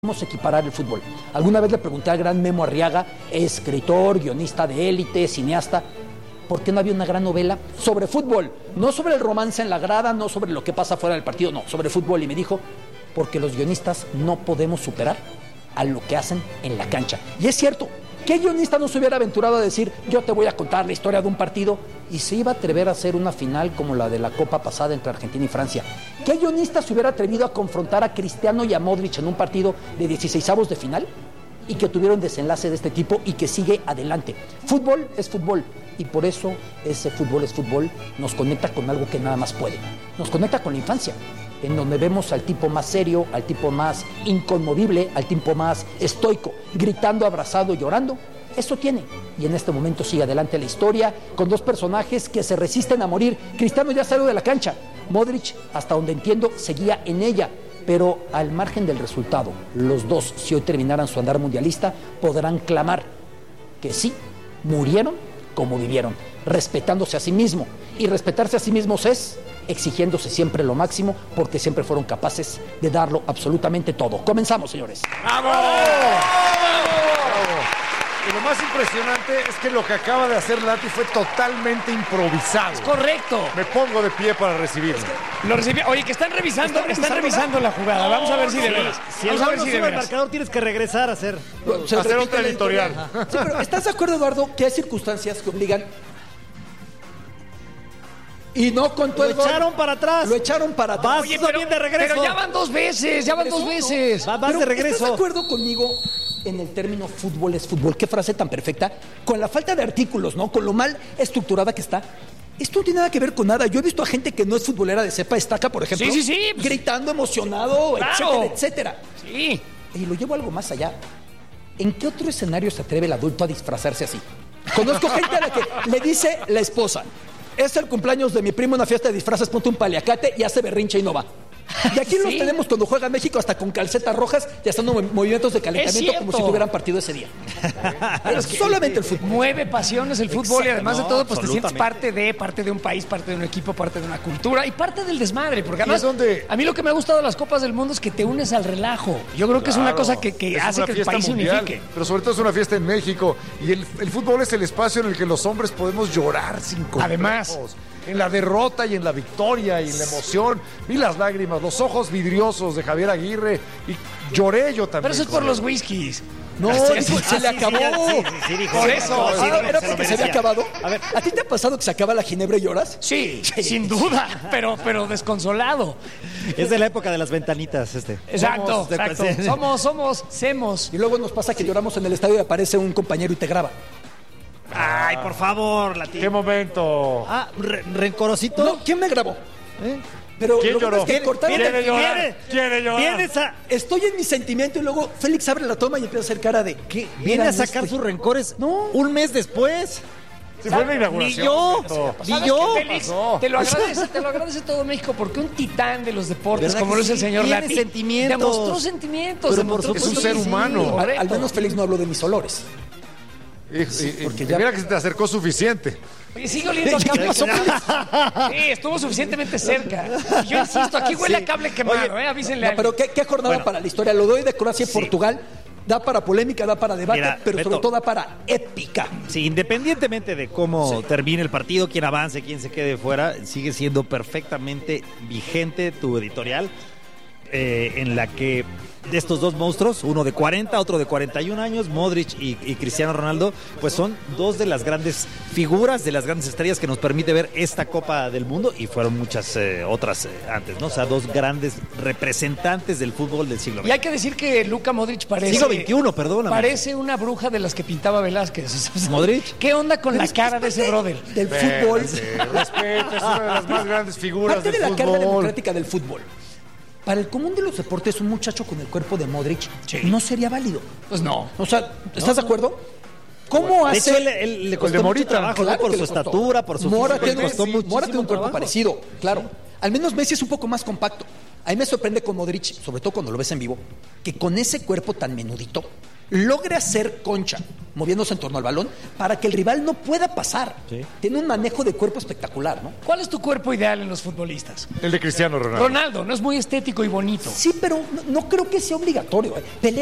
Podemos equiparar el fútbol. Alguna vez le pregunté al gran Memo Arriaga, escritor, guionista de élite, cineasta, ¿por qué no había una gran novela sobre fútbol? No sobre el romance en la grada, no sobre lo que pasa fuera del partido, no, sobre fútbol. Y me dijo, porque los guionistas no podemos superar a lo que hacen en la cancha. Y es cierto, ¿qué guionista no se hubiera aventurado a decir, yo te voy a contar la historia de un partido? Y se iba a atrever a hacer una final como la de la Copa pasada entre Argentina y Francia. ¿Qué guionista se hubiera atrevido a confrontar a Cristiano y a Modric en un partido de 16avos de final? Y que tuviera un desenlace de este tipo y que sigue adelante. Fútbol es fútbol. Y por eso ese fútbol es fútbol. Nos conecta con algo que nada más puede. Nos conecta con la infancia, en donde vemos al tipo más serio, al tipo más inconmovible, al tipo más estoico, gritando, abrazado, llorando. Eso tiene. Y en este momento sigue adelante la historia con dos personajes que se resisten a morir. Cristiano ya salió de la cancha. Modric, hasta donde entiendo, seguía en ella. Pero al margen del resultado, los dos, si hoy terminaran su andar mundialista, podrán clamar que sí, murieron como vivieron, respetándose a sí mismos. Y respetarse a sí mismos es exigiéndose siempre lo máximo, porque siempre fueron capaces de darlo absolutamente todo. Comenzamos, señores. ¡Vamos! Y lo más impresionante es que lo que acaba de hacer Lati fue totalmente improvisado. Es correcto. Me pongo de pie para recibirlo. Lo recibí. Oye, que están revisando la jugada. Vamos a ver si de veras. Si el gol no sube al marcador, tienes que regresar a hacer otra editorial. Sí, pero ¿estás de acuerdo, Eduardo, que hay circunstancias que obligan? Y no contó el gol. Lo echaron para atrás. Lo echaron para atrás. Oye, pero, de regreso. Pero ya van dos veces, Vas de regreso. ¿Estás de acuerdo conmigo en el término fútbol es fútbol? Qué frase tan perfecta. Con la falta de artículos, ¿no? Con lo mal estructurada que está. Esto no tiene nada que ver con nada. Yo he visto a gente que no es futbolera de cepa estaca, por ejemplo. Sí. Gritando, emocionado, claro. etcétera. Sí. Y lo llevo algo más allá. ¿En qué otro escenario se atreve el adulto a disfrazarse así? Conozco gente a la que le dice la esposa, es el cumpleaños de mi primo, una fiesta de disfraces, ponte un paliacate, y hace berrinche y no va. Y aquí los tenemos cuando juega México hasta con calcetas rojas y haciendo movimientos de calentamiento como si tuvieran partido ese día. Es solamente el fútbol. Mueve pasiones el fútbol. Exacto, y además de todo, pues te sientes parte de un país, parte de un equipo, parte de una cultura y parte del desmadre. Porque además, a mí lo que me ha gustado de las Copas del Mundo es que te unes al relajo. Yo creo que es una cosa que hace que el país se unifique. Pero sobre todo es una fiesta en México. Y el fútbol es el espacio en el que los hombres podemos llorar sin complejos. Además, en la derrota y en la victoria y en la emoción. Vi las lágrimas, los ojos vidriosos de Javier Aguirre y lloré yo también. Pero eso es por los whiskies. No, se le acabó. Sí, dijo. Por eso. ¿Era porque se había acabado? A ver, ¿a ti te ha pasado que se acaba la ginebra y lloras? Sí, sin duda, pero desconsolado. Es de la época de las ventanitas Exacto. Somos. Y luego nos pasa que lloramos en el estadio y aparece un compañero y te graba. Ay, por favor, Lati. ¿Qué momento? ¿Rencorosito? No, ¿quién me grabó? Pero ¿quién lloró? Que cortaron ¿Quiere llorar? Estoy en mi sentimiento y luego Félix abre la toma y empieza a hacer cara de ¿qué? Viene a sacar sus rencores un mes después. Sí, fue la inauguración. Ni yo. Félix, te lo agradece todo México, porque un titán de los deportes, como lo es el señor Tiene Lati, sentimientos. demostró sentimientos. Pero por supuesto es un ser humano. Al menos Félix no habló de mis olores. Porque mira que se te acercó suficiente. Oye, sigue oliendo a cable. Sí, estuvo suficientemente cerca. Y yo insisto, aquí huele a cable quemado, avísenle. No, pero ¿qué jornada para la historia? Lo doy de Croacia y Portugal. Da para polémica, da para debate, pero Beto, sobre todo da para épica. Sí, independientemente de cómo termine el partido, quién avance, quién se quede fuera, sigue siendo perfectamente vigente tu editorial, en la que de estos dos monstruos, uno de 40, otro de 41 años, Modric y Cristiano Ronaldo, pues son dos de las grandes figuras, de las grandes estrellas que nos permite ver esta Copa del Mundo, y fueron muchas otras antes, ¿no? O sea, dos grandes representantes del fútbol del siglo XX. Y hay que decir que Luka Modric parece... Siglo XXI, perdóname. Parece una bruja de las que pintaba Velázquez. ¿Modric? ¿Qué onda con la cara de ese brother? Del fútbol. Respeto, es una de las más grandes figuras del fútbol. Parte de la carga democrática del fútbol. Para el común de los deportes, un muchacho con el cuerpo de Modric no sería válido. Pues no. O sea, ¿estás de acuerdo? ¿Cómo hace? De hecho, él le costó mucho trabajo, claro, por su estatura, por su Mora físico, tiene un cuerpo parecido, claro. Al menos Messi es un poco más compacto. A mí me sorprende con Modric, sobre todo cuando lo ves en vivo, que con ese cuerpo tan menudito logre hacer concha moviéndose en torno al balón, para que el rival no pueda pasar. Sí. Tiene un manejo de cuerpo espectacular, ¿no? ¿Cuál es tu cuerpo ideal en los futbolistas? El de Cristiano Ronaldo. Ronaldo, no es muy estético y bonito. Sí, pero no creo que sea obligatorio. Pelé